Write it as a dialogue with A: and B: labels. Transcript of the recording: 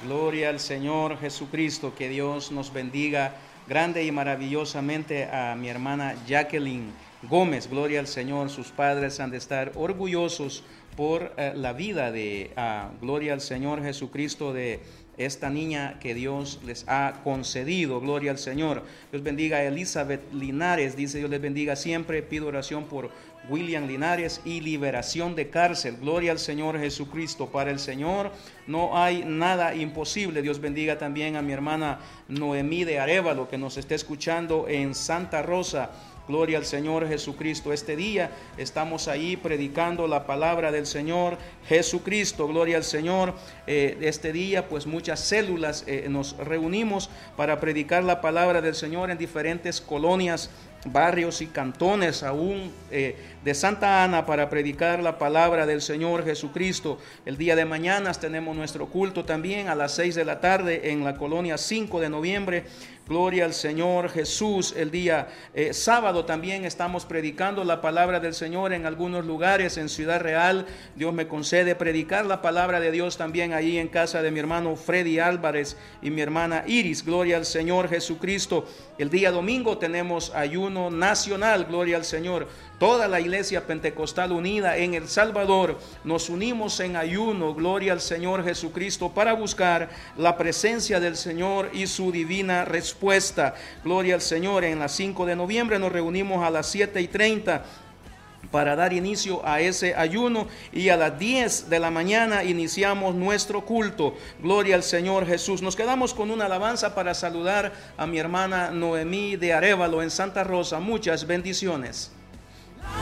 A: Gloria al Señor Jesucristo, que Dios nos bendiga grande y maravillosamente a mi hermana Jacqueline Gómez. Gloria al Señor, sus padres han de estar orgullosos por la vida de, gloria al Señor Jesucristo, de esta niña que Dios les ha concedido. Gloria al Señor. Dios bendiga a Elizabeth Linares, dice Dios les bendiga siempre. Pido oración por William Linares y liberación de cárcel. Gloria al Señor Jesucristo. Para el Señor no hay nada imposible. Dios bendiga también a mi hermana Noemí de Arévalo, que nos está escuchando en Santa Rosa. Gloria al Señor Jesucristo. Este día estamos ahí predicando la palabra del Señor Jesucristo. Gloria al Señor. Este día pues muchas células nos reunimos para predicar la palabra del Señor en diferentes colonias, barrios y cantones aún de Santa Ana, para predicar la palabra del Señor Jesucristo. El día de mañana tenemos nuestro culto también a las 6 de la tarde en la colonia 5 de noviembre. Gloria al Señor Jesús. El día sábado también estamos predicando la palabra del Señor en algunos lugares en Ciudad Real. Dios me concede predicar la palabra de Dios también ahí en casa de mi hermano Freddy Álvarez y mi hermana Iris. Gloria al Señor Jesucristo. El día domingo tenemos ayuno nacional. Gloria al Señor. Toda la iglesia pentecostal unida en El Salvador nos unimos en ayuno, gloria al Señor Jesucristo, para buscar la presencia del Señor y su divina respuesta. Gloria al Señor. En las 5 de noviembre nos reunimos a las 7:30 para dar inicio a ese ayuno, y a las 10 de la mañana iniciamos nuestro culto. Gloria al Señor Jesús. Nos quedamos con una alabanza para saludar a mi hermana Noemí de Arévalo en Santa Rosa. Muchas bendiciones.